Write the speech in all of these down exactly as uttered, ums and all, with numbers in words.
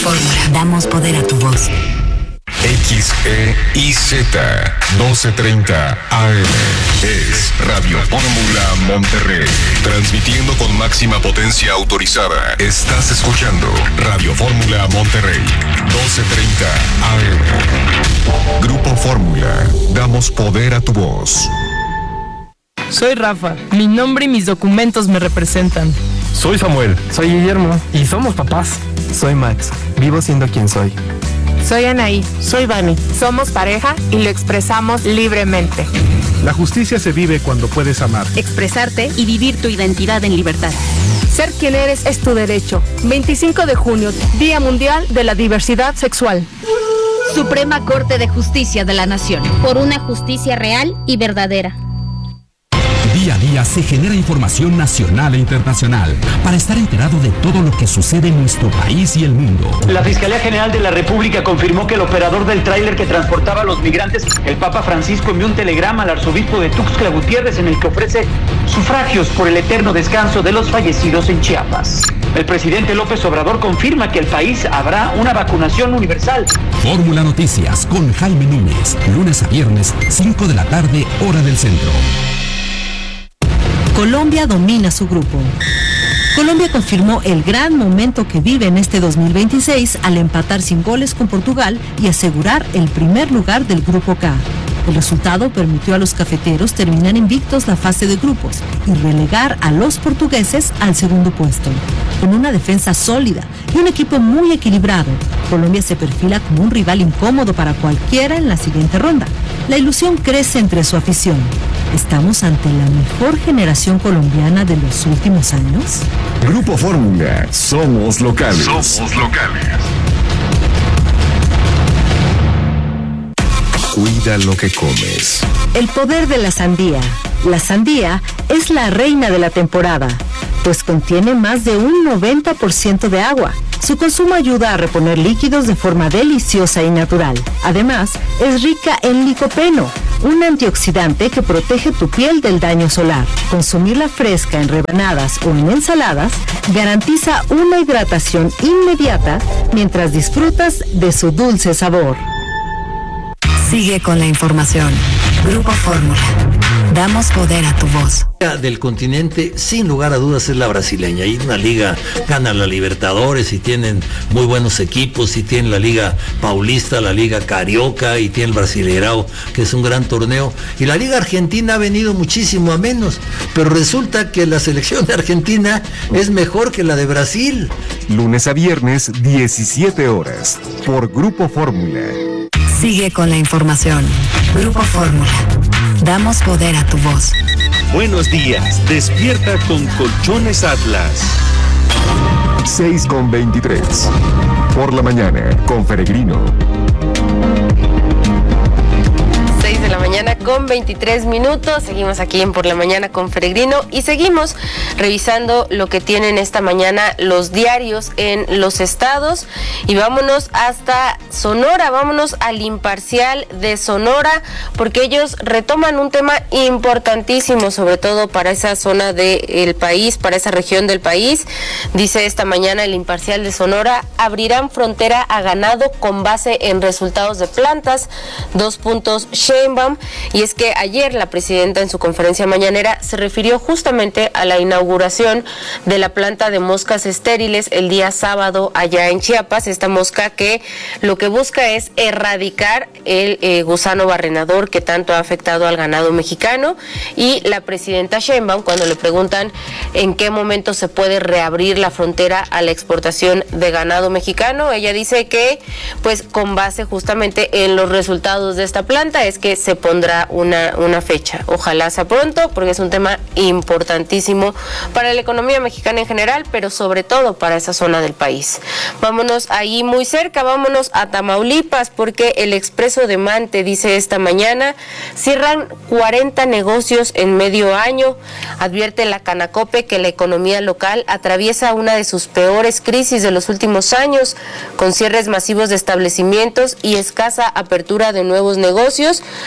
Fórmula. Damos poder a tu voz. X E I Z doce treinta A M es Radio Fórmula Monterrey, transmitiendo con máxima potencia autorizada. Estás escuchando Radio Fórmula Monterrey, doce treinta A M. Grupo Fórmula, damos poder a tu voz. Soy Rafa, mi nombre y mis documentos me representan. Soy Samuel. Soy Guillermo. Y somos papás. Soy Max, vivo siendo quien soy. Soy Anaí. Soy Vani. Somos pareja y lo expresamos libremente. La justicia se vive cuando puedes amar, expresarte y vivir tu identidad en libertad. Ser quien eres es tu derecho. veinticinco de junio, Día Mundial de la Diversidad Sexual. Suprema Corte de Justicia de la Nación. Por una justicia real y verdadera. Día a día se genera información nacional e internacional para estar enterado de todo lo que sucede en nuestro país y el mundo. La Fiscalía General de la República confirmó que el operador del tráiler que transportaba a los migrantes, el Papa Francisco, envió un telegrama al arzobispo de Tuxtla Gutiérrez en el que ofrece sufragios por el eterno descanso de los fallecidos en Chiapas. El presidente López Obrador confirma que el país habrá una vacunación universal. Fórmula Noticias con Jaime Núñez, lunes a viernes, cinco de la tarde, hora del centro. Colombia domina su grupo. Colombia confirmó el gran momento que vive en este dos mil veintiséis al empatar sin goles con Portugal y asegurar el primer lugar del Grupo K. El resultado permitió a los cafeteros terminar invictos la fase de grupos y relegar a los portugueses al segundo puesto. Con una defensa sólida y un equipo muy equilibrado, Colombia se perfila como un rival incómodo para cualquiera en la siguiente ronda. La ilusión crece entre su afición. ¿Estamos ante la mejor generación colombiana de los últimos años? Grupo Fórmula, somos locales. Somos locales. Cuida lo que comes. El poder de la sandía. La sandía es la reina de la temporada, pues contiene más de un noventa por ciento de agua. Su consumo ayuda a reponer líquidos de forma deliciosa y natural. Además, es rica en licopeno, un antioxidante que protege tu piel del daño solar. Consumirla fresca en rebanadas o en ensaladas garantiza una hidratación inmediata mientras disfrutas de su dulce sabor. Sigue con la información. Grupo Fórmula. Damos poder a tu voz. Del continente, sin lugar a dudas, es la brasileña. Y una liga, gana la Libertadores y tienen muy buenos equipos, y tienen la Liga Paulista, la Liga Carioca, y tiene el Brasileirao, que es un gran torneo. Y la Liga Argentina ha venido muchísimo a menos, pero resulta que la selección de Argentina es mejor que la de Brasil. Lunes a viernes, diecisiete horas, por Grupo Fórmula. Sigue con la información. Grupo Fórmula. Damos poder a tu voz. Buenos días. Despierta con Colchones Atlas. seis con veintitrés. Por la mañana, con Peregrino. seis de la mañana con veintitrés minutos. Seguimos aquí en Por la Mañana con Peregrino y seguimos revisando lo que tienen esta mañana los diarios en los estados. Y vámonos hasta Sonora, vámonos al Imparcial de Sonora, porque ellos retoman un tema importantísimo, sobre todo para esa zona del país, para esa región del país. Dice esta mañana el Imparcial de Sonora: abrirán frontera a ganado con base en resultados de plantas. Dos puntos Sheinbaum. Y es que ayer la presidenta en su conferencia mañanera se refirió justamente a la inauguración de la planta de moscas estériles el día sábado allá en Chiapas. Esta mosca que lo que busca es erradicar el eh, gusano barrenador que tanto ha afectado al ganado mexicano. Y la presidenta Sheinbaum, cuando le preguntan en qué momento se puede reabrir la frontera a la exportación de ganado mexicano, ella dice que pues con base justamente en los resultados de esta planta es que se pondrá una, una fecha. Ojalá sea pronto, porque es un tema importantísimo para la economía mexicana en general, pero sobre todo para esa zona del país. Vámonos ahí muy cerca, vámonos a Tamaulipas, porque el Expreso de Mante dice esta mañana: cierran cuarenta negocios en medio año. Advierte la Canacope que la economía local atraviesa una de sus peores crisis de los últimos años, con cierres masivos de establecimientos y escasa apertura de nuevos negocios. Los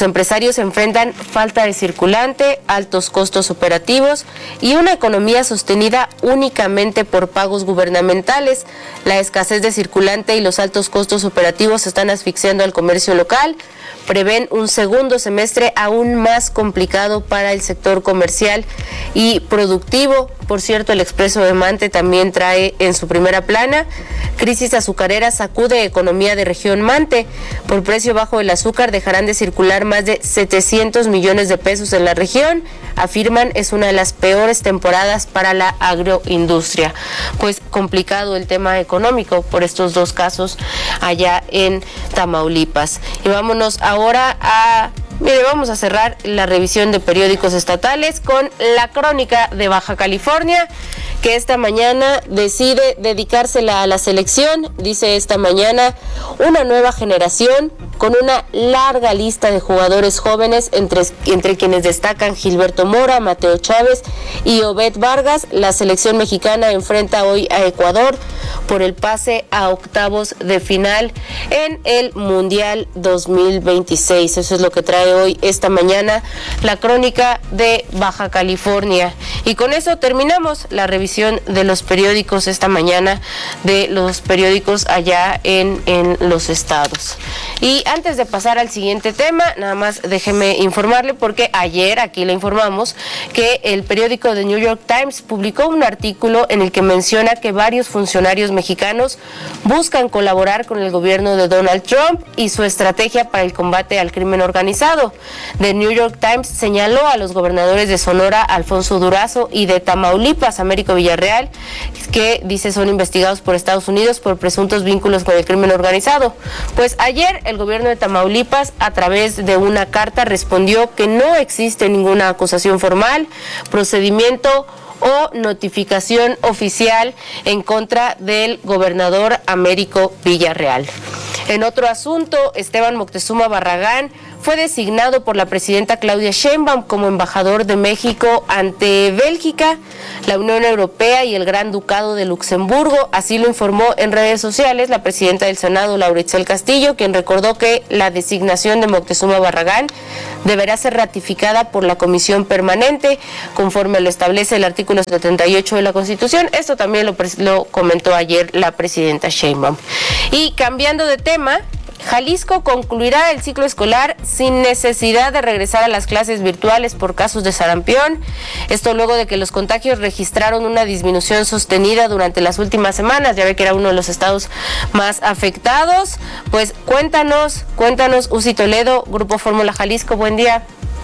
empresarios enfrentan falta de circulante, altos costos operativos y una economía sostenida únicamente por pagos gubernamentales. La escasez de circulante y los altos costos operativos están asfixiando al comercio local. Prevén un segundo semestre aún más complicado para el sector comercial y productivo. Por cierto, el Expreso de Mante también trae en su primera plana: crisis azucarera sacude economía de región Mante. Por precio bajo del azúcar dejarán de circular más de setecientos millones de pesos en la región. Afirman es una de las peores temporadas para la agroindustria. Pues complicado el tema económico por estos dos casos allá en Tamaulipas. Y vámonos ahora a... Mire, vamos a cerrar la revisión de periódicos estatales con La Crónica de Baja California, que esta mañana decide dedicársela a la selección. Dice esta mañana: una nueva generación con una larga lista de jugadores jóvenes, entre, entre quienes destacan Gilberto Mora, Mateo Chávez y Obed Vargas. La selección mexicana enfrenta hoy a Ecuador por el pase a octavos de final en el Mundial dos mil veintiséis. Eso es lo que trae hoy, esta mañana, La Crónica de Baja California. Y con eso terminamos la revisión de los periódicos esta mañana, de los periódicos allá en, en los estados. Y antes de pasar al siguiente tema, nada más déjeme informarle, porque ayer aquí le informamos que el periódico The New York Times publicó un artículo en el que menciona que varios funcionarios mexicanos buscan colaborar con el gobierno de Donald Trump y su estrategia para el combate al crimen organizado. The New York Times señaló a los gobernadores de Sonora, Alfonso Durazo, y de Tamaulipas, Américo Villarreal, que dice son investigados por Estados Unidos por presuntos vínculos con el crimen organizado. Pues ayer el gobierno de Tamaulipas, a través de una carta, respondió que no existe ninguna acusación formal, procedimiento o notificación oficial en contra del gobernador Américo Villarreal. En otro asunto, Esteban Moctezuma Barragán fue designado por la presidenta Claudia Sheinbaum como embajador de México ante Bélgica, la Unión Europea y el Gran Ducado de Luxemburgo. Así lo informó en redes sociales la presidenta del Senado, Laura Itzel Castillo, quien recordó que la designación de Moctezuma Barragán deberá ser ratificada por la Comisión Permanente, conforme lo establece el artículo setenta y ocho de la Constitución. Esto también lo, lo comentó ayer la presidenta Sheinbaum. Y cambiando de tema, Jalisco concluirá el ciclo escolar sin necesidad de regresar a las clases virtuales por casos de sarampión. Esto luego de que los contagios registraron una disminución sostenida durante las últimas semanas. Ya ve que era uno de los estados más afectados. Pues cuéntanos, cuéntanos, Uzi Toledo, Grupo Fórmula Jalisco, buen día.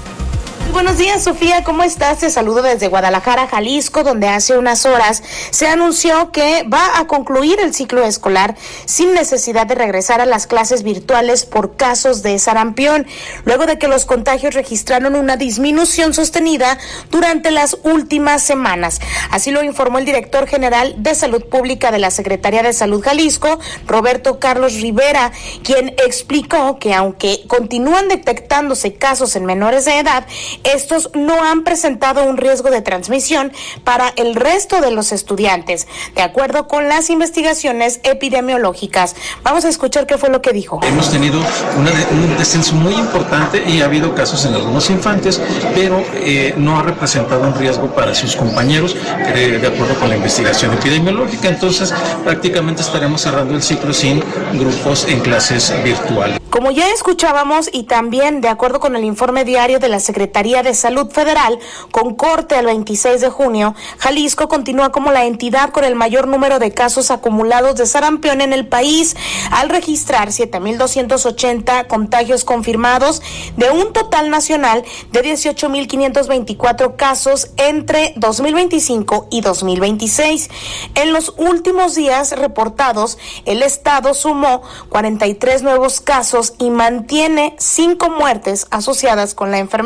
Buenos días, Sofía, ¿cómo estás? Te saludo desde Guadalajara, Jalisco, donde hace unas horas se anunció que va a concluir el ciclo escolar sin necesidad de regresar a las clases virtuales por casos de sarampión, luego de que los contagios registraron una disminución sostenida durante las últimas semanas. Así lo informó el director general de Salud Pública de la Secretaría de Salud Jalisco, Roberto Carlos Rivera, quien explicó que aunque continúan detectándose casos en menores de edad, estos no han presentado un riesgo de transmisión para el resto de los estudiantes, de acuerdo con las investigaciones epidemiológicas. Vamos a escuchar qué fue lo que dijo. Hemos tenido una, un descenso muy importante y ha habido casos en algunos infantes, pero eh, no ha representado un riesgo para sus compañeros, eh, de acuerdo con la investigación epidemiológica. Entonces, prácticamente estaremos cerrando el ciclo sin grupos en clases virtuales. Como ya escuchábamos, y también de acuerdo con el informe diario de la Secretaría de Salud Federal, con corte al veintiséis de junio, Jalisco continúa como la entidad con el mayor número de casos acumulados de sarampión en el país, al registrar siete mil doscientos ochenta contagios confirmados, de un total nacional de dieciocho mil quinientos veinticuatro casos entre dos mil veinticinco y dos mil veintiséis. En los últimos días reportados, el estado sumó cuarenta y tres nuevos casos y mantiene cinco muertes asociadas con la enfermedad.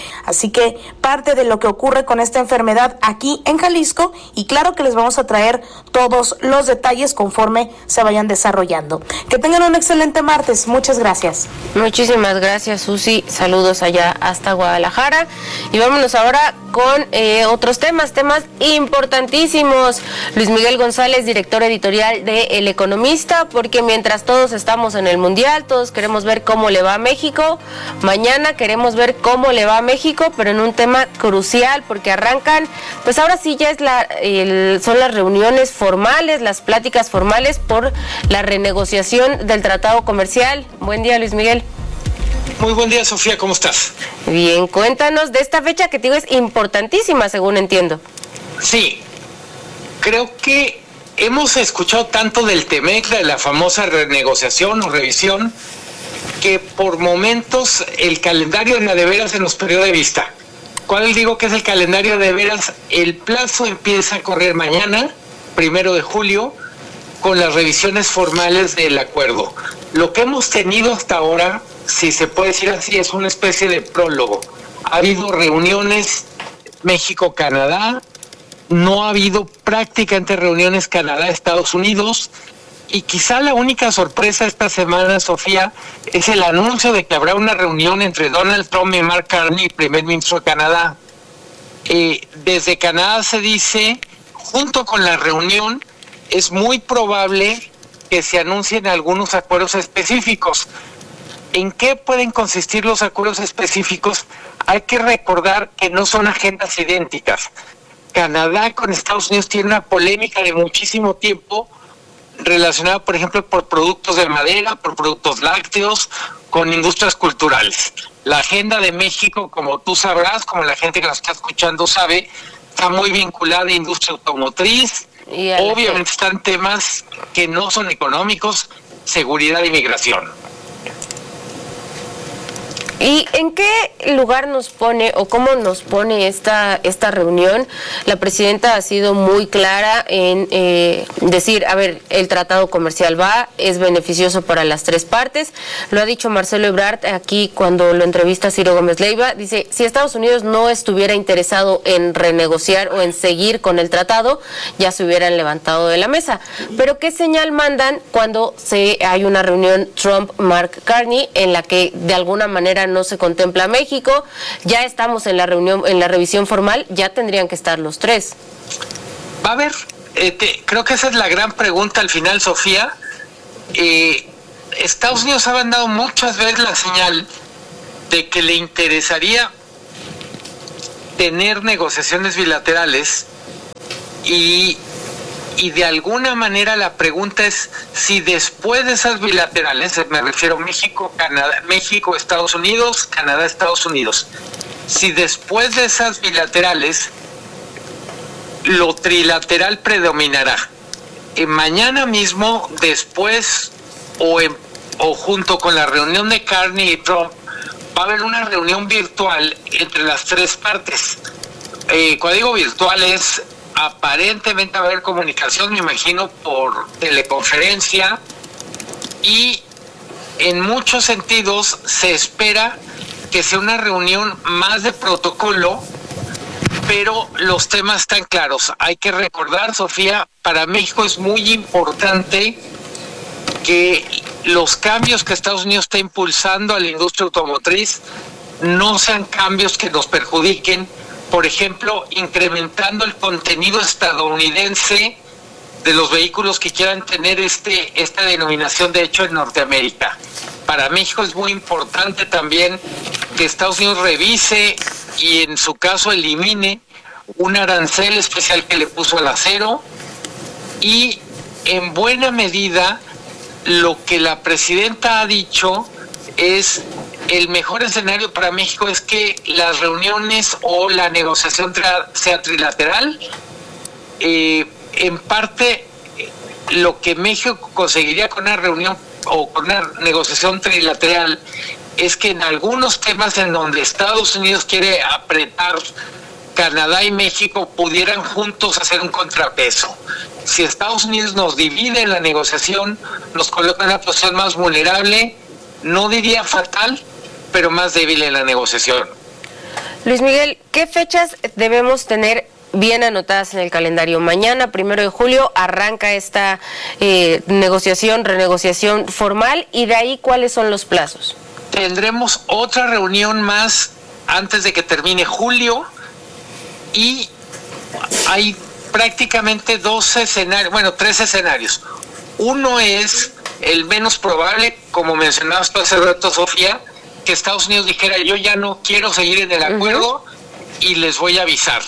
Así que parte de lo que ocurre con esta enfermedad aquí en Jalisco, y claro que les vamos a traer todos los detalles conforme se vayan desarrollando. Que tengan un excelente martes. Muchas gracias. Muchísimas gracias, Susi. Saludos allá hasta Guadalajara. Y vámonos ahora con eh, otros temas, temas importantísimos. Luis Miguel González, director editorial de El Economista, porque mientras todos estamos en el Mundial, todos queremos ver cómo le va a México. Mañana queremos ver cómo le va a México, pero en un tema crucial, porque arrancan, pues ahora sí ya es la, el, son las reuniones formales, las pláticas formales por la renegociación del tratado comercial. Buen día, Luis Miguel. Muy buen día, Sofía, ¿cómo estás? Bien, cuéntanos de esta fecha que te digo es importantísima, según entiendo. Sí, creo que hemos escuchado tanto del TEMEC, de la famosa renegociación o revisión, que por momentos el calendario de la de veras se nos perdió de vista. ¿Cuál digo que es el calendario de veras? El plazo empieza a correr mañana, primero de julio, con las revisiones formales del acuerdo. Lo que hemos tenido hasta ahora, si se puede decir así, es una especie de prólogo. Ha habido reuniones México-Canadá, no ha habido prácticamente reuniones Canadá-Estados Unidos, y quizá la única sorpresa esta semana, Sofía, es el anuncio de que habrá una reunión entre Donald Trump y Mark Carney, primer ministro de Canadá. Eh, desde Canadá se dice, junto con la reunión, es muy probable que se anuncien algunos acuerdos específicos. ¿En qué pueden consistir los acuerdos específicos? Hay que recordar que no son agendas idénticas. Canadá con Estados Unidos tiene una polémica de muchísimo tiempo relacionada, por ejemplo, por productos de madera, por productos lácteos, con industrias culturales. La agenda de México, como tú sabrás, como la gente que nos está escuchando sabe, está muy vinculada a industria automotriz. Obviamente están temas que no son económicos, seguridad y migración. ¿Y en qué lugar nos pone o cómo nos pone esta esta reunión? La presidenta ha sido muy clara en eh, decir, a ver, el tratado comercial va, es beneficioso para las tres partes. Lo ha dicho Marcelo Ebrard aquí cuando lo entrevista Ciro Gómez Leiva. Dice, si Estados Unidos no estuviera interesado en renegociar o en seguir con el tratado, ya se hubieran levantado de la mesa. Pero ¿qué señal mandan cuando se hay una reunión Trump-Mark Carney en la que de alguna manera no se contempla a México? Ya estamos en la reunión, en la revisión formal, ya tendrían que estar los tres. Va a haber, eh, te, creo que esa es la gran pregunta al final, Sofía. Eh, Estados Unidos ha mandado muchas veces la señal de que le interesaría tener negociaciones bilaterales y Y de alguna manera la pregunta es si después de esas bilaterales, me refiero a México, Canadá, México, Estados Unidos, Canadá, Estados Unidos, si después de esas bilaterales lo trilateral predominará. Eh, mañana mismo, después o, en, o junto con la reunión de Carney y Trump, va a haber una reunión virtual entre las tres partes. Eh, cuando digo virtual es... aparentemente va a haber comunicación, me imagino, por teleconferencia, y en muchos sentidos se espera que sea una reunión más de protocolo, pero los temas están claros. Hay que recordar, Sofía, para México es muy importante que los cambios que Estados Unidos está impulsando a la industria automotriz no sean cambios que nos perjudiquen. Por ejemplo, incrementando el contenido estadounidense de los vehículos que quieran tener este esta denominación de hecho en Norteamérica. Para México es muy importante también que Estados Unidos revise y en su caso elimine un arancel especial que le puso al acero, y en buena medida lo que la presidenta ha dicho es: el mejor escenario para México es que las reuniones o la negociación tra- sea trilateral. Eh, en parte, lo que México conseguiría con una reunión o con una negociación trilateral es que en algunos temas en donde Estados Unidos quiere apretar, Canadá y México pudieran juntos hacer un contrapeso. Si Estados Unidos nos divide en la negociación, nos coloca en una posición más vulnerable, no diría fatal, pero más débil en la negociación. Luis Miguel, ¿qué fechas debemos tener bien anotadas en el calendario? Mañana, primero de julio, arranca esta eh, negociación, renegociación formal, y de ahí, ¿cuáles son los plazos? Tendremos otra reunión más antes de que termine julio, y hay prácticamente dos escenarios, bueno, tres escenarios. Uno es el menos probable, como mencionabas tú hace rato, Sofía, que Estados Unidos dijera: yo ya no quiero seguir en el acuerdo, uh-huh, y les voy a avisar.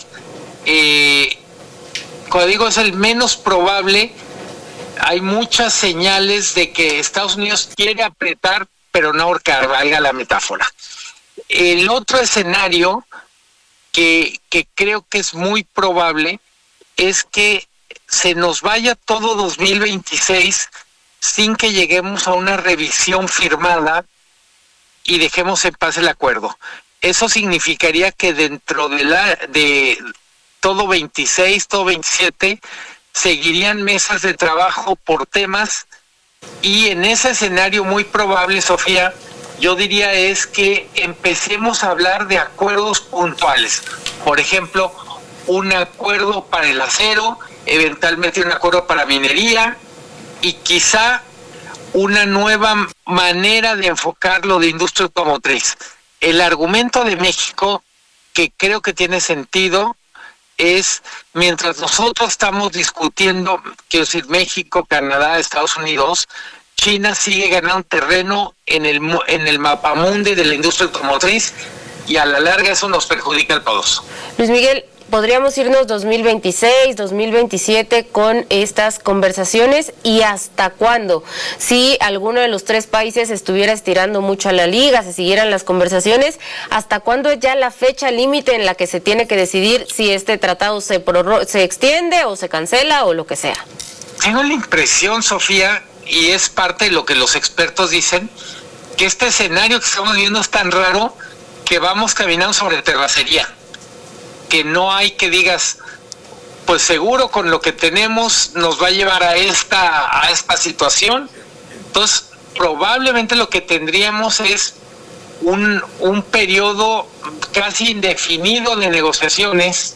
Eh, cuando digo es el menos probable, hay muchas señales de que Estados Unidos quiere apretar, pero no ahorcar, valga la metáfora. El otro escenario que, que creo que es muy probable es que se nos vaya todo dos mil veintiséis sin que lleguemos a una revisión firmada y dejemos en paz el acuerdo. Eso significaría que dentro de la de todo veintiséis, todo veintisiete, seguirían mesas de trabajo por temas, y en ese escenario muy probable, Sofía, yo diría es que empecemos a hablar de acuerdos puntuales. Por ejemplo, un acuerdo para el acero, eventualmente un acuerdo para minería, y quizá una nueva manera de enfocarlo de industria automotriz. El argumento de México, que creo que tiene sentido, es mientras nosotros estamos discutiendo, quiero decir, México, Canadá, Estados Unidos, China sigue ganando terreno en el en el mapamundi de la industria automotriz, y a la larga eso nos perjudica a todos. Luis Miguel, ¿podríamos irnos dos mil veintiséis, dos mil veintisiete con estas conversaciones? ¿Y hasta cuándo? Si alguno de los tres países estuviera estirando mucho a la liga, se siguieran las conversaciones, ¿hasta cuándo es ya la fecha límite en la que se tiene que decidir si este tratado se, prorro- se extiende o se cancela o lo que sea? Tengo la impresión, Sofía, y es parte de lo que los expertos dicen, que este escenario que estamos viendo es tan raro que vamos caminando sobre terracería. Que no hay que digas, pues seguro con lo que tenemos nos va a llevar a esta a esta situación. Entonces, probablemente lo que tendríamos es un, un periodo casi indefinido de negociaciones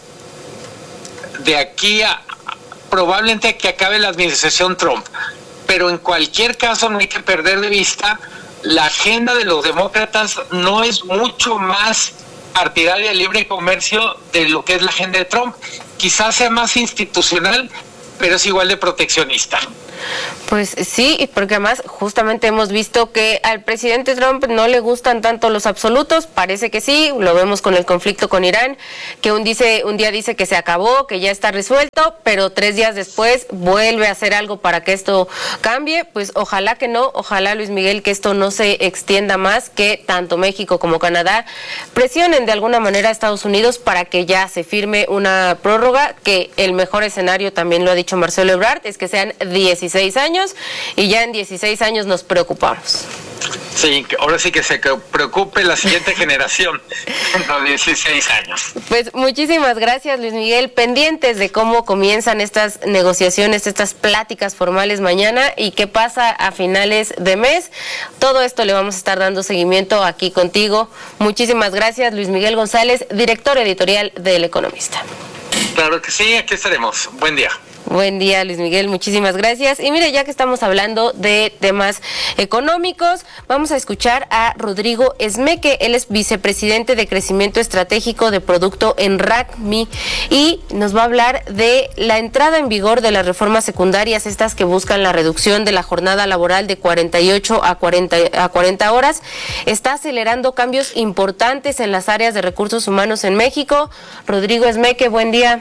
de aquí a probablemente a que acabe la administración Trump. Pero en cualquier caso no hay que perder de vista, la agenda de los demócratas no es mucho más partidaria de libre comercio de lo que es la agenda de Trump. Quizás sea más institucional, pero es igual de proteccionista. Pues sí, porque además justamente hemos visto que al presidente Trump no le gustan tanto los absolutos, parece que sí, lo vemos con el conflicto con Irán, que un, dice, un día dice que se acabó, que ya está resuelto, pero tres días después vuelve a hacer algo para que esto cambie. Pues ojalá que no, ojalá, Luis Miguel, que esto no se extienda más, que tanto México como Canadá presionen de alguna manera a Estados Unidos para que ya se firme una prórroga, que el mejor escenario, también lo ha dicho Marcelo Ebrard, es que sean dieciséis años, y ya en dieciséis años nos preocupamos. Sí, ahora sí que se preocupe la siguiente generación en los dieciséis años. Pues muchísimas gracias, Luis Miguel, pendientes de cómo comienzan estas negociaciones, estas pláticas formales mañana y qué pasa a finales de mes. Todo esto le vamos a estar dando seguimiento aquí contigo. Muchísimas gracias, Luis Miguel González, director editorial de El Economista. Claro que sí, aquí estaremos. Buen día. Buen día, Luis Miguel, muchísimas gracias. Y mire, ya que estamos hablando de temas económicos, vamos a escuchar a Rodrigo Esmeque. Él es vicepresidente de Crecimiento Estratégico de Producto en R A C M I, y nos va a hablar de la entrada en vigor de las reformas secundarias, estas que buscan la reducción de la jornada laboral de cuarenta y ocho a cuarenta horas. Está acelerando cambios importantes en las áreas de recursos humanos en México. Rodrigo Esmeque, buen día.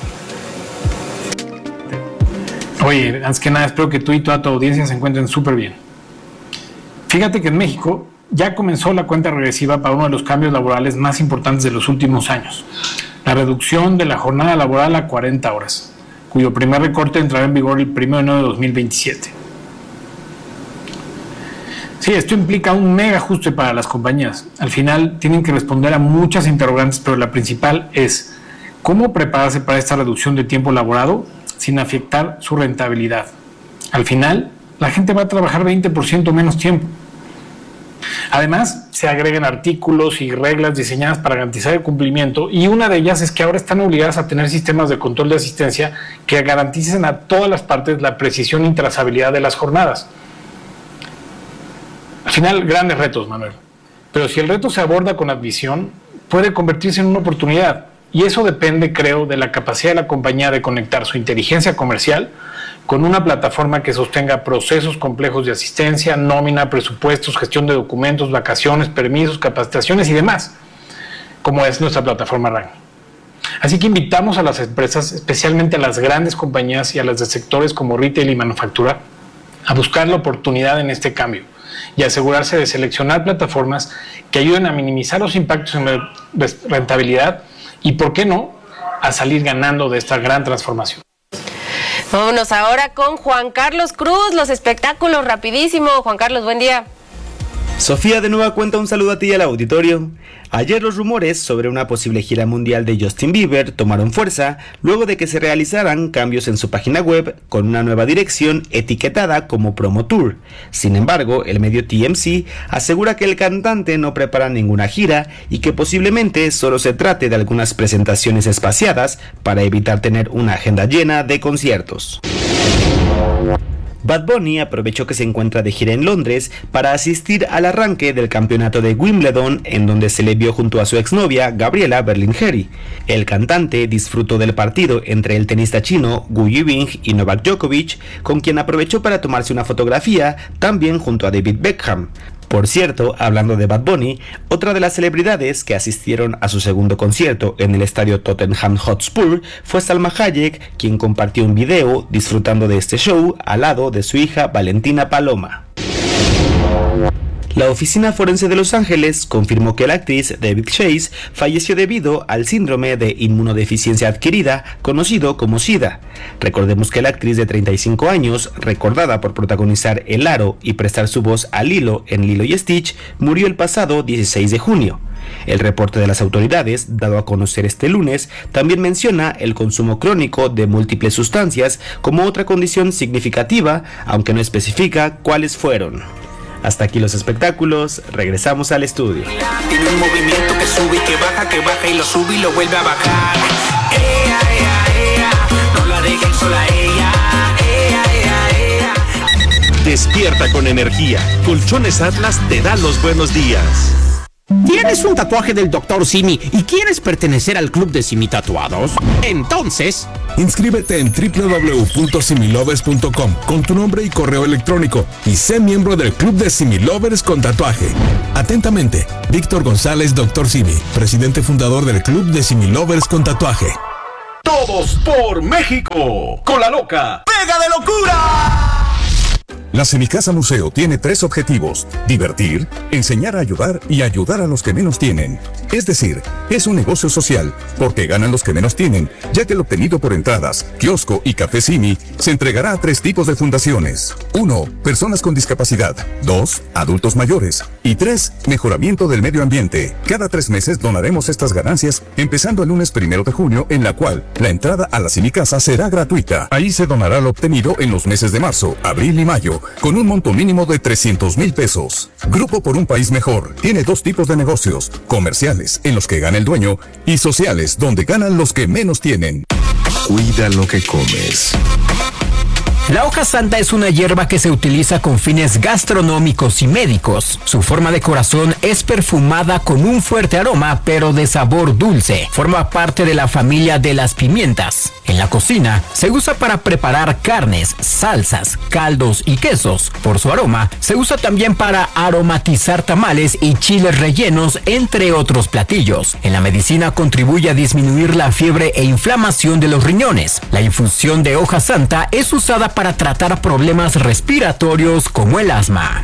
Oye, antes que nada, espero que tú y toda tu audiencia se encuentren súper bien. Fíjate que en México ya comenzó la cuenta regresiva para uno de los cambios laborales más importantes de los últimos años, la reducción de la jornada laboral a cuarenta horas, cuyo primer recorte entrará en vigor el primero de enero de dos mil veintisiete. Sí, esto implica un mega ajuste para las compañías. Al final tienen que responder a muchas interrogantes, pero la principal es ¿cómo prepararse para esta reducción de tiempo laborado sin afectar su rentabilidad? Al final, la gente va a trabajar veinte por ciento menos tiempo. Además, se agregan artículos y reglas diseñadas para garantizar el cumplimiento, y una de ellas es que ahora están obligadas a tener sistemas de control de asistencia que garanticen a todas las partes la precisión y trazabilidad de las jornadas. Al final, grandes retos, Manuel. Pero si el reto se aborda con admisión, puede convertirse en una oportunidad. Y eso depende, creo, de la capacidad de la compañía de conectar su inteligencia comercial con una plataforma que sostenga procesos complejos de asistencia, nómina, presupuestos, gestión de documentos, vacaciones, permisos, capacitaciones y demás, como es nuestra plataforma R A N. Así que invitamos a las empresas, especialmente a las grandes compañías y a las de sectores como retail y manufactura, a buscar la oportunidad en este cambio y asegurarse de seleccionar plataformas que ayuden a minimizar los impactos en rentabilidad y, ¿por qué no?, a salir ganando de esta gran transformación. Vámonos ahora con Juan Carlos Cruz, los espectáculos, rapidísimo. Juan Carlos, buen día. Sofía, de nueva cuenta, un saludo a ti y al auditorio. Ayer los rumores sobre una posible gira mundial de Justin Bieber tomaron fuerza luego de que se realizaran cambios en su página web con una nueva dirección etiquetada como Promo Tour. Sin embargo, el medio T M Z asegura que el cantante no prepara ninguna gira y que posiblemente solo se trate de algunas presentaciones espaciadas para evitar tener una agenda llena de conciertos. Bad Bunny aprovechó que se encuentra de gira en Londres para asistir al arranque del campeonato de Wimbledon, en donde se le vio junto a su exnovia Gabriela Berlingeri. El cantante disfrutó del partido entre el tenista chino Gu Yibing y Novak Djokovic, con quien aprovechó para tomarse una fotografía también junto a David Beckham. Por cierto, hablando de Bad Bunny, otra de las celebridades que asistieron a su segundo concierto en el estadio Tottenham Hotspur fue Salma Hayek, quien compartió un video disfrutando de este show al lado de su hija Valentina Paloma. La Oficina Forense de Los Ángeles confirmó que la actriz David Chase falleció debido al síndrome de inmunodeficiencia adquirida, conocido como SIDA. Recordemos que la actriz de treinta y cinco años, recordada por protagonizar El Aro y prestar su voz a Lilo en Lilo y Stitch, murió el pasado dieciséis de junio. El reporte de las autoridades, dado a conocer este lunes, también menciona el consumo crónico de múltiples sustancias como otra condición significativa, aunque no especifica cuáles fueron. Hasta aquí los espectáculos, regresamos al estudio. Tiene un movimiento que sube y que baja, que baja y lo sube y lo vuelve a bajar. Ea, ea, ea, no la dejen sola ella. Ea, ea, ea. Despierta con energía. Colchones Atlas te da los buenos días. ¿Tienes un tatuaje del doctor Simi y quieres pertenecer al club de Simi Tatuados? Entonces, inscríbete en doble u doble u doble u punto similovers punto com con tu nombre y correo electrónico y sé miembro del club de Similovers con tatuaje. Atentamente, Víctor González, doctor Simi, presidente fundador del club de Similovers con tatuaje. Todos por México, con la loca ¡Pega de locura! La Semicasa Museo tiene tres objetivos: divertir, enseñar a ayudar y ayudar a los que menos tienen. Es decir, es un negocio social, porque ganan los que menos tienen, ya que el obtenido por entradas, kiosco y café Simi se entregará a tres tipos de fundaciones. uno. Personas con discapacidad. dos. Adultos mayores. Y tres. Mejoramiento del medio ambiente. Cada tres meses donaremos estas ganancias, empezando el lunes primero de junio, en la cual la entrada a la Semicasa será gratuita. Ahí se donará lo obtenido en los meses de marzo, abril y mayo, con un monto mínimo de trescientos mil pesos. Grupo por un País Mejor tiene dos tipos de negocios: comerciales, en los que gana el dueño, y sociales, donde ganan los que menos tienen. Cuida lo que comes. La hoja santa es una hierba que se utiliza con fines gastronómicos y médicos. Su forma de corazón es perfumada con un fuerte aroma, pero de sabor dulce. Forma parte de la familia de las pimientas. En la cocina se usa para preparar carnes, salsas, caldos y quesos. Por su aroma, se usa también para aromatizar tamales y chiles rellenos, entre otros platillos. En la medicina contribuye a disminuir la fiebre e inflamación de los riñones. La infusión de hoja santa es usada para tratar problemas respiratorios como el asma.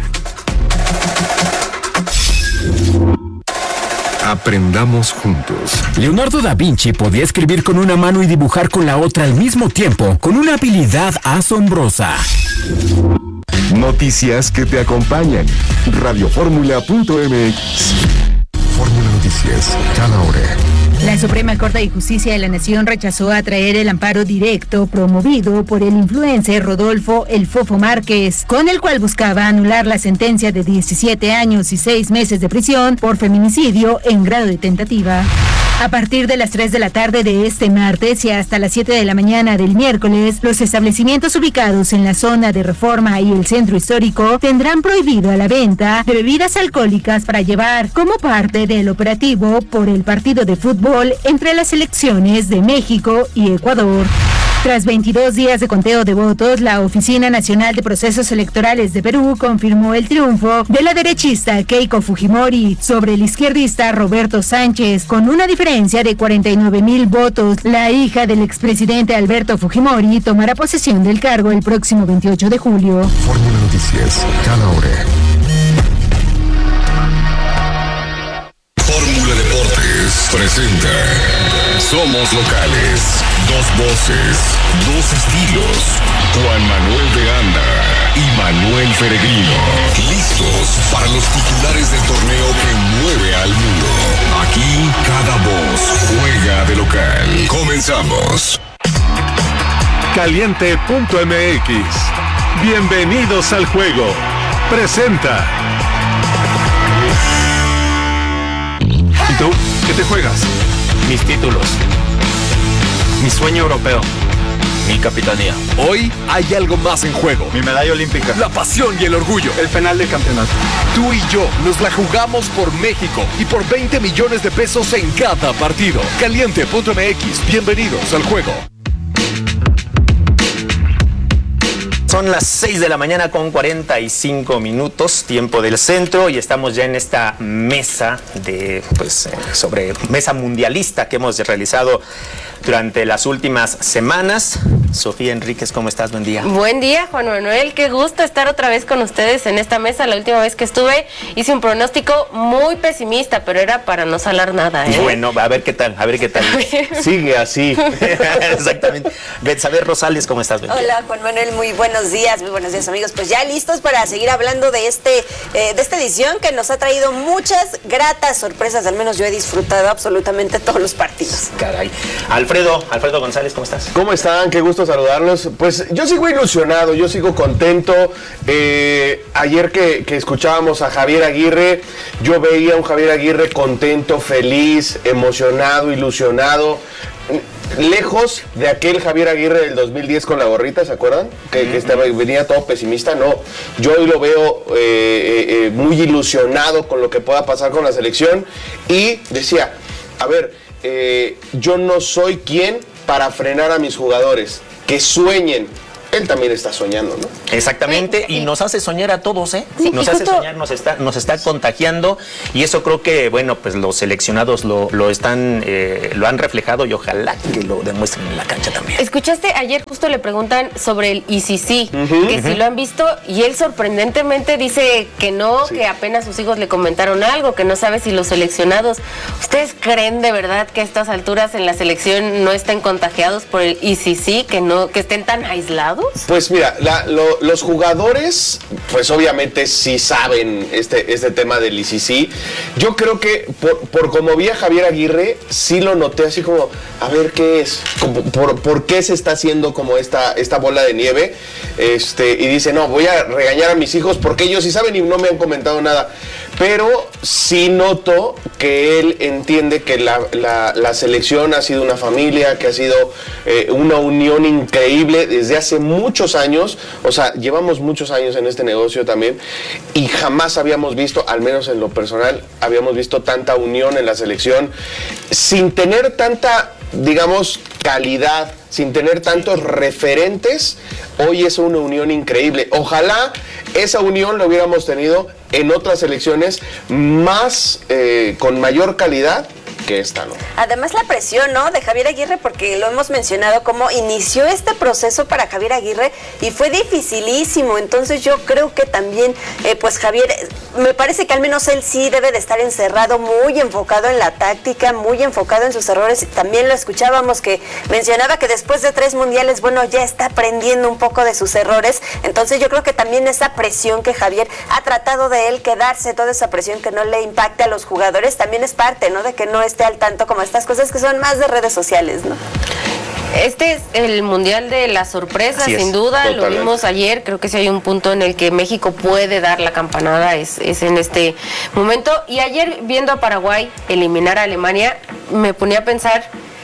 Aprendamos juntos. Leonardo da Vinci podía escribir con una mano y dibujar con la otra al mismo tiempo, con una habilidad asombrosa. Noticias que te acompañan. radio fórmula punto m x. Fórmula Noticias, cada hora. La Suprema Corte de Justicia de la Nación rechazó atraer el amparo directo promovido por el influencer Rodolfo El Fofo Márquez, con el cual buscaba anular la sentencia de diecisiete años y seis meses de prisión por feminicidio en grado de tentativa. A partir de las tres de la tarde de este martes y hasta las siete de la mañana del miércoles, los establecimientos ubicados en la zona de Reforma y el Centro Histórico tendrán prohibido a la venta de bebidas alcohólicas para llevar como parte del operativo por el partido de fútbol entre las selecciones de México y Ecuador. Tras veintidós días de conteo de votos, la Oficina Nacional de Procesos Electorales de Perú confirmó el triunfo de la derechista Keiko Fujimori sobre el izquierdista Roberto Sánchez, con una diferencia de cuarenta y nueve mil votos. La hija del expresidente Alberto Fujimori tomará posesión del cargo el próximo veintiocho de julio. Fórmula Noticias, cada hora. Fórmula Deportes presenta Somos Locales. Dos voces, dos estilos. Juan Manuel de Anda y Manuel Peregrino. Listos para los titulares del torneo que mueve al mundo. Aquí cada voz juega de local. Comenzamos. Caliente punto m x. Bienvenidos al juego. Presenta. ¿Y tú? ¿Qué te juegas? Mis títulos. Mi sueño europeo. Mi capitanía. Hoy hay algo más en juego. Mi medalla olímpica. La pasión y el orgullo. El penal del campeonato. Tú y yo nos la jugamos por México y por veinte millones de pesos en cada partido. Caliente punto m x. Bienvenidos al juego. Son las seis de la mañana con cuarenta y cinco minutos, tiempo del centro, y estamos ya en esta mesa de, pues, sobre mesa mundialista que hemos realizado durante las últimas semanas. Sofía Enríquez, ¿cómo estás? Buen día. Buen día, Juan Manuel. Qué gusto estar otra vez con ustedes en esta mesa. La última vez que estuve hice un pronóstico muy pesimista, pero era para no salar nada, ¿eh? Bueno, a ver qué tal, a ver qué tal. Sigue así. Exactamente. Betsabe Rosales, ¿cómo estás? Buen día. Hola, Juan Manuel, muy buenos días, muy buenos días, amigos. Pues ya listos para seguir hablando de este, eh, de esta edición que nos ha traído muchas gratas sorpresas. Al menos yo he disfrutado absolutamente todos los partidos. Caray. Alfredo, Alfredo González, ¿cómo estás? ¿Cómo están? Qué gusto saludarlos. Pues yo sigo ilusionado, yo sigo contento. Eh, ayer que, que escuchábamos a Javier Aguirre, yo veía a un Javier Aguirre contento, feliz, emocionado, ilusionado. Lejos de aquel Javier Aguirre del dos mil diez con la gorrita, ¿se acuerdan? Que, que estaba, venía todo pesimista. No, yo hoy lo veo eh, eh, muy ilusionado con lo que pueda pasar con la selección. Y decía, a ver, eh, yo no soy quien para frenar a mis jugadores, que sueñen. Él también está soñando, ¿no? Exactamente, y nos hace soñar a todos, ¿eh? Sí, nos hace soñar, nos está, nos está contagiando, y eso creo que, bueno, pues los seleccionados lo, lo están, eh, lo han reflejado, y ojalá que lo demuestren en la cancha también. Escuchaste, ayer justo le preguntan sobre el I C C, uh-huh, que uh-huh. si lo han visto, y él sorprendentemente dice que no, sí. que apenas sus hijos le comentaron algo, que no sabe si los seleccionados. ¿Ustedes creen de verdad que a estas alturas en la selección no estén contagiados por el I C C, que no, que estén tan aislados? Pues mira, la, lo, los jugadores, pues obviamente sí saben este, este tema del I C C. Yo creo que por, por como vi a Javier Aguirre, sí lo noté así como, a ver qué es, por, por qué se está haciendo como esta, esta bola de nieve. Este, y dice, no, voy a regañar a mis hijos porque ellos sí saben y no me han comentado nada. Pero sí noto que él entiende que la, la, la selección ha sido una familia, que ha sido eh, una unión increíble desde hace muchos años. O sea, llevamos muchos años en este negocio también y jamás habíamos visto, al menos en lo personal, habíamos visto tanta unión en la selección sin tener tanta, digamos, calidad, sin tener tantos referentes. Hoy es una unión increíble. Ojalá esa unión la hubiéramos tenido en otras selecciones más, eh, con mayor calidad que esta, ¿no? Además la presión, ¿no?, de Javier Aguirre, porque lo hemos mencionado, cómo inició este proceso para Javier Aguirre y fue dificilísimo. Entonces yo creo que también, eh, pues Javier, me parece que al menos él sí debe de estar encerrado, muy enfocado en la táctica, muy enfocado en sus errores. También lo escuchábamos que mencionaba que después de tres mundiales, bueno, ya está aprendiendo un poco de sus errores. Entonces yo creo que también esa presión que Javier ha tratado de él quedarse, toda esa presión que no le impacte a los jugadores, también es parte, ¿no?, de que no esté esté al tanto como estas cosas que son más de redes sociales, ¿no? Este es el mundial de las sorpresas, Así es, sin duda, totalmente. lo vimos ayer, creo que si hay un punto en el que México puede dar la campanada, es, es en este momento. Y ayer, viendo a Paraguay eliminar a Alemania, me ponía a pensar,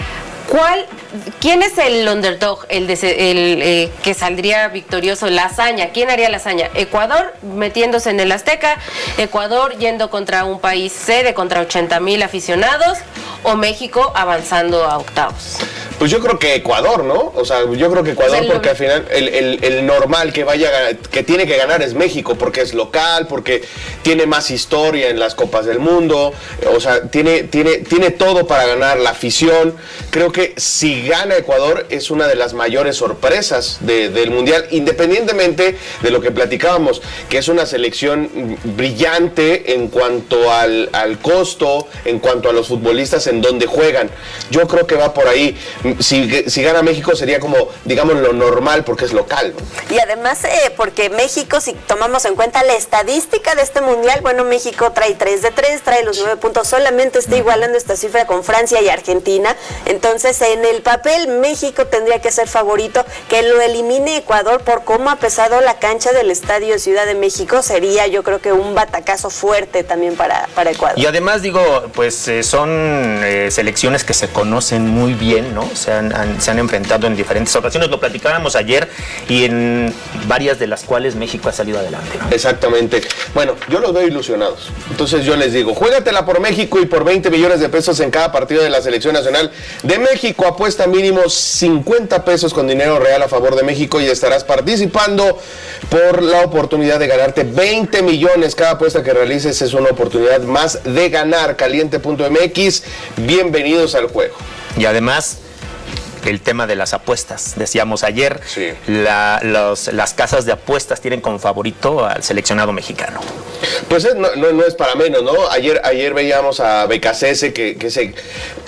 ¿cuál, quién es el underdog, el, de, el eh, que saldría victorioso, la hazaña? ¿Quién haría la hazaña? ¿Ecuador metiéndose en el Azteca? ¿Ecuador yendo contra un país sede, contra ochenta mil aficionados? ¿O México avanzando a octavos? Pues yo creo que Ecuador, ¿no? O sea, yo creo que Ecuador, Pues el- porque al final el, el- el normal que vaya, a- que tiene que ganar es México, porque es local, porque tiene más historia en las Copas del Mundo, o sea, tiene, tiene, tiene todo para ganar, la afición. Creo que si gana Ecuador es una de las mayores sorpresas de- del Mundial, independientemente de lo que platicábamos, que es una selección brillante en cuanto al, al costo, en cuanto a los futbolistas en donde juegan. Yo creo que va por ahí. Si, si gana México sería como, digamos, lo normal porque es local, ¿no? Y además, eh, porque México, si tomamos en cuenta la estadística de este mundial, bueno, México trae tres de tres, trae los nueve puntos, solamente está igualando esta cifra con Francia y Argentina. Entonces, en el papel, México tendría que ser favorito. Que lo elimine Ecuador por cómo ha pesado la cancha del Estadio Ciudad de México sería, yo creo que un batacazo fuerte también para, para Ecuador. Y además, digo, pues eh, son eh, selecciones que se conocen muy bien, ¿no? Se han, han- se han enfrentado en diferentes ocasiones, lo platicábamos ayer, y en varias de las cuales México ha salido adelante, ¿no? Exactamente. Bueno, yo los veo ilusionados. Entonces yo les digo, juégatela por México y por veinte millones de pesos en cada partido de la Selección Nacional de México. Apuesta mínimo cincuenta pesos con dinero real a favor de México y estarás participando por la oportunidad de ganarte veinte millones. Cada apuesta que realices es una oportunidad más de ganar. Caliente punto m x. Bienvenidos al juego. Y además, el tema de las apuestas. Decíamos ayer, la- los- las casas de apuestas tienen como favorito al seleccionado mexicano. Pues es- no, no, no es para menos, ¿no? Ayer, ayer veíamos a Becasese que, que se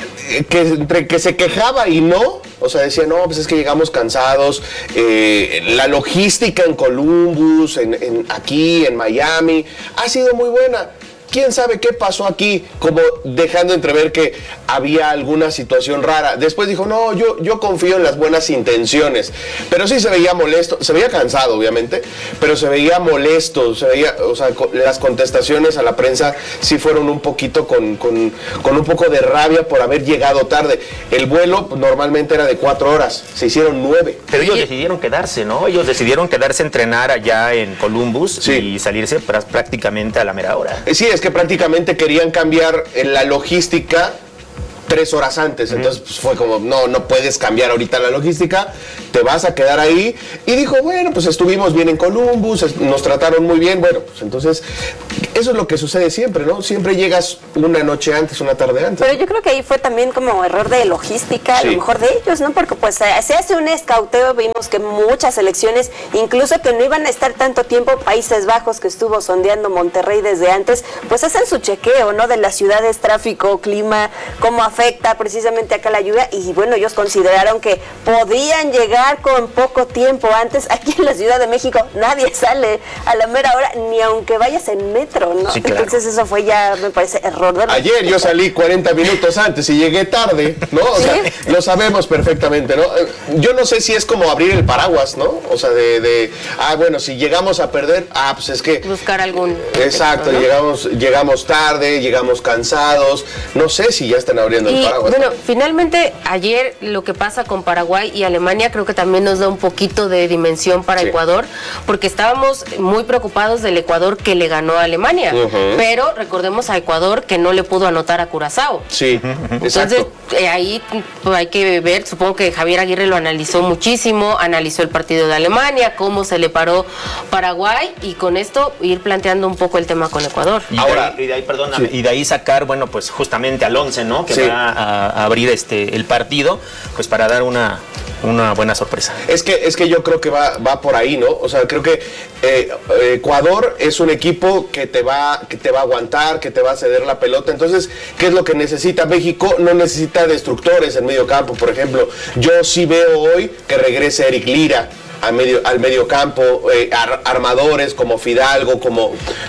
que entre que se quejaba y no, o sea, decía, no, pues es que llegamos cansados, eh, la logística en Columbus, en, en- aquí, en Miami, ha sido muy buena. ¿Quién sabe qué pasó aquí? Como dejando entrever que había alguna situación rara. Después dijo, no, yo, yo confío en las buenas intenciones. Pero sí se veía molesto, se veía cansado, obviamente, pero se veía molesto, se veía, o sea, co- las contestaciones a la prensa sí fueron un poquito con, con, con un poco de rabia por haber llegado tarde. El vuelo normalmente era de cuatro horas, se hicieron nueve. Pero ellos decidieron quedarse, ¿no? Ellos decidieron quedarse a entrenar allá en Columbus y salirse pra- prácticamente a la mera hora. Eh, Sí, es que prácticamente querían cambiar en la logística tres horas antes. Entonces pues, fue como, no, no puedes cambiar ahorita la logística, te vas a quedar ahí. Y dijo, bueno, pues estuvimos bien en Columbus, es- nos trataron muy bien. Bueno, pues entonces, eso es lo que sucede siempre, ¿no? Siempre llegas una noche antes, una tarde antes. Pero yo creo que ahí fue también como error de logística, a Sí. lo mejor de ellos, ¿no? Porque pues eh, se hace un escauteo, vimos que muchas selecciones, incluso que no iban a estar tanto tiempo, Países Bajos que estuvo sondeando Monterrey desde antes, pues hacen su chequeo, ¿no? De las ciudades, tráfico, clima, cómo afecta precisamente acá la lluvia, y bueno, ellos consideraron que podían llegar con poco tiempo antes. Aquí en la Ciudad de México nadie sale a la mera hora, ni aunque vayas en metro, ¿no? Sí, claro. Entonces eso fue ya, me parece, error de Ayer yo salí cuarenta minutos antes y llegué tarde, ¿no? O sea, lo sabemos perfectamente, ¿no? Eh, Yo no sé si es como abrir el paraguas, ¿no? O sea, de, de ah, bueno, si llegamos a perder, ah, pues es que... Buscar algún... Exacto, ¿no? llegamos, llegamos tarde, llegamos cansados, no sé si ya están abriendo el Y paraguas. bueno, finalmente ayer lo que pasa con Paraguay y Alemania creo que también nos da un poquito de dimensión para Sí. Ecuador, porque estábamos muy preocupados del Ecuador que le ganó a Alemania, Ujú. pero recordemos a Ecuador que no le pudo anotar a Curazao. Sí, Entonces, exacto. eh, ahí pues, hay que ver, supongo que Javier Aguirre lo analizó muchísimo, analizó el partido de Alemania, cómo se le paró Paraguay, y con esto ir planteando un poco el tema con Ecuador. Y Ahora, de ahí, y de ahí, perdóname, y de ahí sacar, bueno, pues justamente al once, ¿no? Que Sí. va a, a abrir este el partido, pues para dar una, una buena sorpresa. Es que, es que yo creo que va, va por ahí, ¿no? O sea, creo que eh, Ecuador es un equipo que te va, que te va a aguantar, que te va a ceder la pelota. Entonces, ¿qué es lo que necesita México? No necesita destructores en medio campo, por ejemplo. Yo sí veo hoy que regrese Eric Lira al medio, al medio campo, eh, ar- armadores como Fidalgo, como,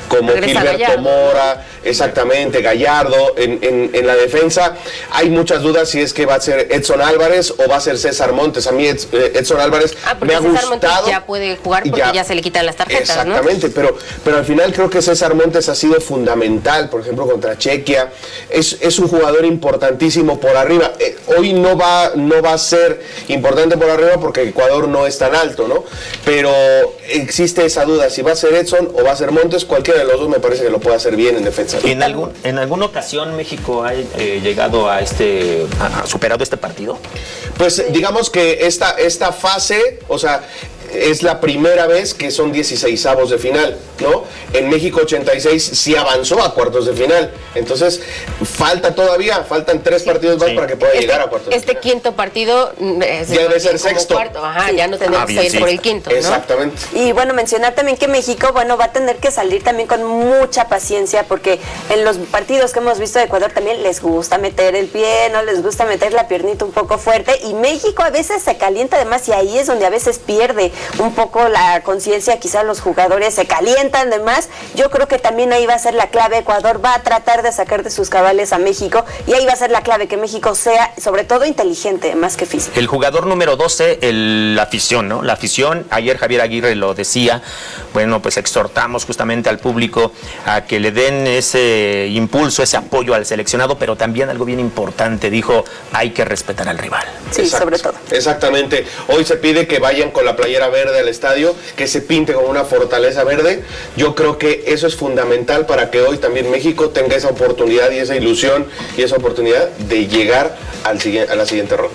como Regresa Gilberto Gallardo. Mora, exactamente, Gallardo. En, en, en la defensa hay muchas dudas si es que va a ser Edson Álvarez o va a ser César Montes. A mí Edson Álvarez ah, me ha César gustado. Montes ya puede jugar porque ya, ya se le quitan las tarjetas, exactamente, ¿no? pero, pero al final creo que César Montes ha sido fundamental, por ejemplo, contra Chequia. Es, es un jugador importantísimo por arriba. Eh, hoy no va, no va a ser importante por arriba porque Ecuador no es tan alto, ¿no? Pero existe esa duda, si va a ser Edson o va a ser Montes, cualquiera de los dos me parece que lo puede hacer bien en defensa. ¿En, algún, en alguna ocasión México ha eh, llegado a este, ha superado este partido? Pues digamos que esta, esta fase, o sea, es la primera vez que son dieciseisavos de final, ¿no? En México ochenta y seis sí avanzó a cuartos de final. Entonces, falta todavía, faltan tres sí, partidos más sí. para que pueda este, llegar a cuartos este de final. Este quinto partido es ya debe ser sexto. Cuarto. Ajá, sí. ya no tendremos ah, que ir sí. por el quinto, ¿no? Exactamente. Y bueno, mencionar también que México, bueno, va a tener que salir también con mucha paciencia porque en los partidos que hemos visto de Ecuador también les gusta meter el pie, no les gusta meter la piernita un poco fuerte y México a veces se calienta además y ahí es donde a veces pierde un poco la la conciencia, quizás los jugadores se calientan de más. Yo creo que también ahí va a ser la clave. Ecuador va a tratar de sacar de sus cabales a México y ahí va a ser la clave, que México sea sobre todo inteligente más que físico. El jugador número doce, el, la afición, ¿no? La afición, ayer Javier Aguirre lo decía, bueno, pues exhortamos justamente al público a que le den ese impulso, ese apoyo al seleccionado, pero también algo bien importante, dijo, hay que respetar al rival. Sí, exacto, sobre todo. Exactamente. Hoy se pide que vayan con la playera verde al estadio, que se pinte con una fortaleza verde. Yo creo que eso es fundamental para que hoy también México tenga esa oportunidad y esa ilusión y esa oportunidad de llegar al, a la siguiente ronda.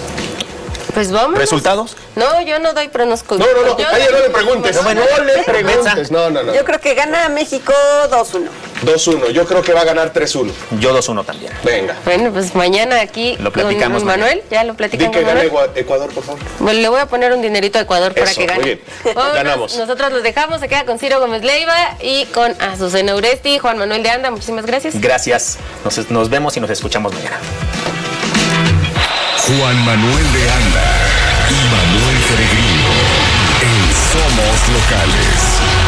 Pues vamos. ¿Resultados? No, yo no doy pronóstico. No, no, no, yo a ella no le preguntes. No, no, no le preguntes. No, no, no. Yo creo que gana México dos uno. dos uno, yo creo que va a ganar tres uno. Yo dos uno también. Venga. Bueno, pues mañana aquí lo platicamos con Manuel, ya lo platicamos. Di que gane Ecuador, por favor. Bueno, le voy a poner un dinerito a Ecuador para Eso, que gane. Muy bien. Vámonos, ganamos. Nosotros los dejamos, se queda con Ciro Gómez Leiva y con Azucena Uresti, Juan Manuel de Anda, muchísimas gracias. Gracias, nos, nos vemos y nos escuchamos mañana. Juan Manuel de Anda y Manuel Peregrino en Somos Locales.